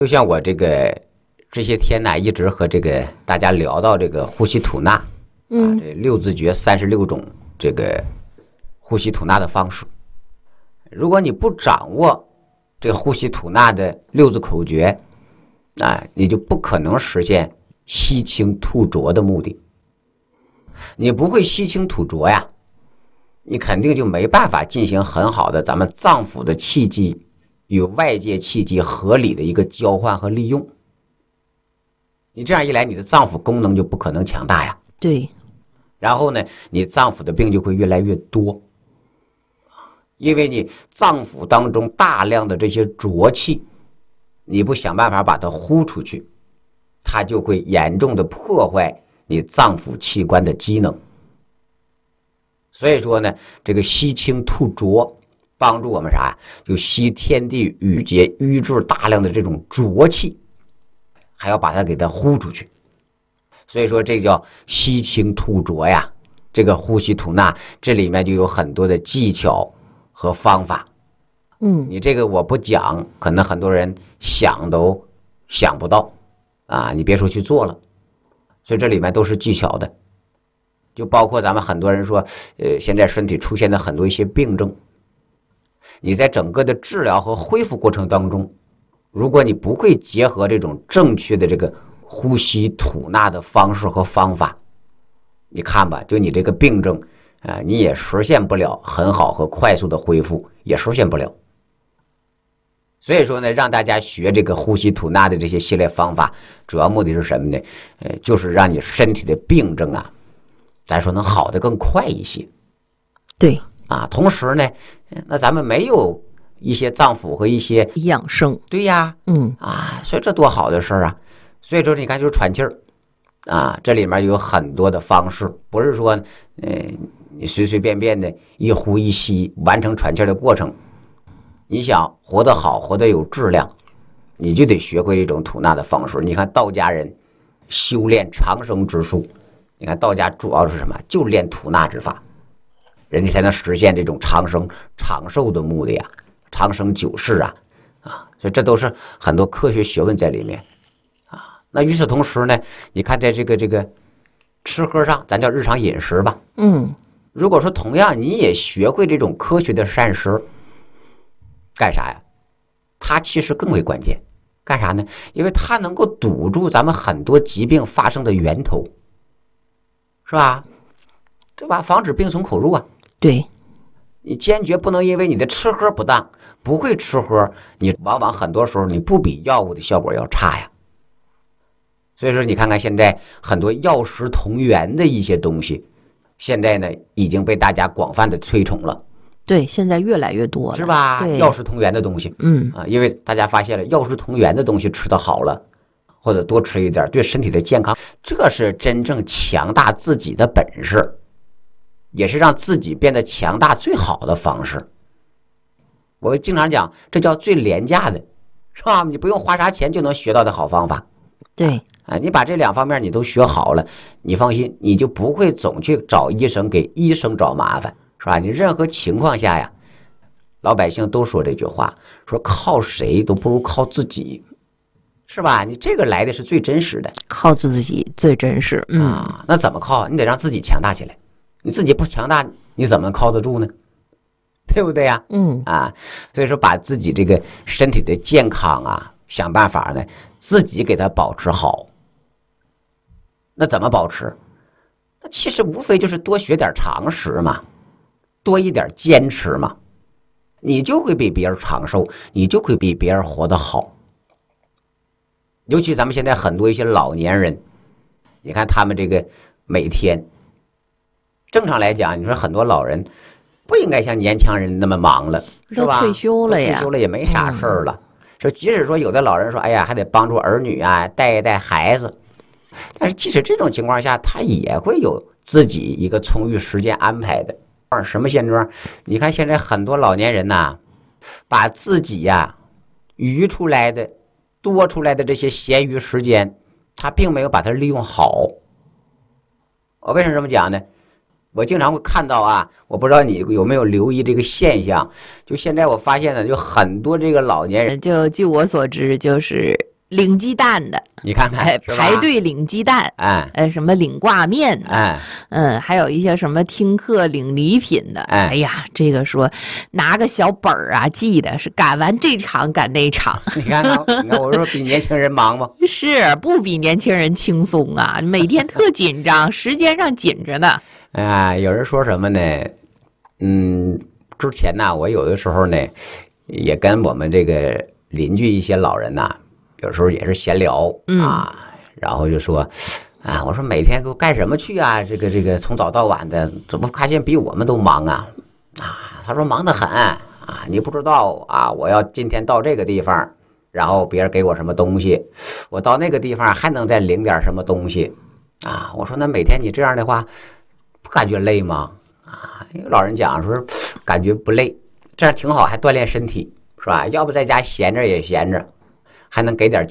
就像我这些天呢，一直和大家聊到这个呼吸吐纳，这六字诀36种这个呼吸吐纳的方式。如果你不掌握这个呼吸吐纳的六字口诀，你就不可能实现吸清吐浊的目的。你不会吸清吐浊呀，你肯定就没办法进行很好的咱们脏腑的气机与外界气机合理的一个交换和利用。你这样一来，你的脏腑功能就不可能强大呀。 对。 然后呢，你脏腑的病就会越来越多，因为你脏腑当中大量的这些浊气，你不想办法把它呼出去，它就会严重的破坏你脏腑器官的机能。所以说呢，这个吸清吐浊帮助我们啥呀？就吸天地宇节瘀滞大量的这种浊气，还要把它给它呼出去。所以说这叫吸清吐浊呀。这个呼吸吐纳这里面就有很多的技巧和方法。你这个我不讲，可能很多人想都想不到你别说去做了。所以这里面都是技巧的，就包括咱们很多人说现在身体出现的很多一些病症，你在整个的治疗和恢复过程当中，如果你不会结合这种正确的这个呼吸吐纳的方式和方法，你看吧，就你这个病症你也实现不了很好和快速的恢复，也实现不了。所以说呢，让大家学这个呼吸吐纳的这些系列方法，主要目的是什么呢？就是让你身体的病症咱说能好得更快一些。 对同时呢，那咱们没有一些脏腑和一些养生。 对呀，所以这多好的事啊！所以说你看，就是喘气儿这里面有很多的方式，不是说你随随便便的一呼一吸完成喘气的过程。你想活得好，活得有质量，你就得学会这种吐纳的方式。你看道家人修炼长生之术，你看道家主要是什么？就练吐纳之法，人家才能实现这种长生长寿的目的长生久视所以这都是很多科学学问在里面那与此同时呢，你看在这个吃喝上，咱叫日常饮食吧。如果说同样你也学会这种科学的膳食，干啥呀？它其实更为关键。干啥呢？因为它能够堵住咱们很多疾病发生的源头，是吧？对吧？防止病从口入对， 你坚决不能因为你的吃喝不当，不会吃喝，你往往很多时候你不比药物的效果要差呀。所以说你看看现在很多药食同源的一些东西，现在呢已经被大家广泛的推崇了。 对，现在越来越多了， 是吧？ 对， 药食同源的东西，因为大家发现了药食同源的东西吃得好了，或者多吃一点，对身体的健康，这是真正强大自己的本事，也是让自己变得强大最好的方式。我经常讲，这叫最廉价的，是吧？你不用花啥钱就能学到的好方法。 对你把这两方面你都学好了，你放心，你就不会总去找医生，给医生找麻烦。是吧？你任何情况下呀，老百姓都说这句话，说靠谁都不如靠自己，是吧？你这个来的是最真实的， 靠自己最真实。 那怎么靠？你得让自己强大起来，你自己不强大，你怎么靠得住呢？对不对呀？所以说把自己这个身体的健康想办法呢，自己给它保持好。那怎么保持？那其实无非就是多学点常识嘛。多一点坚持嘛，你就会比别人长寿，你就会比别人活得好。尤其咱们现在很多一些老年人，你看他们这个每天，正常来讲，你说很多老人不应该像年轻人那么忙了，是吧？ 都退休了呀， 退休了也没啥事儿了。说即使说有的老人说，哎呀，还得帮助儿女带一带孩子，但是即使这种情况下，他也会有自己一个充裕时间安排的。什么现状？你看现在很多老年人把自己余出来的、多出来的这些闲余时间，他并没有把它利用好。我为什么这么讲呢？我经常会看到我不知道你有没有留意这个现象，就现在我发现呢，就很多这个老年人， 就据我所知，就是领鸡蛋的， 你看看，是吧排队领鸡蛋，什么领挂面的，还有一些什么听课领礼品的，哎呀，这个说拿个小本儿啊，记得是赶完这场赶那场。 你看看，我说比年轻人忙吗？ 是不比年轻人轻松啊？每天特紧张，时间上紧着呢。 有人说什么呢？之前呢，我有的时候呢，也跟我们这个邻居一些老人呐。有时候也是闲聊啊，然后就说我说每天都干什么去啊？这个从早到晚的，怎么发现比我们都忙啊？他说忙得很啊，你不知道啊，我要今天到这个地方，然后别人给我什么东西，我到那个地方还能再领点什么东西啊？我说那每天你这样的话，不感觉累吗？因为老人讲说感觉不累，这样挺好，还锻炼身体是吧？要不在家闲着也闲着。还能给点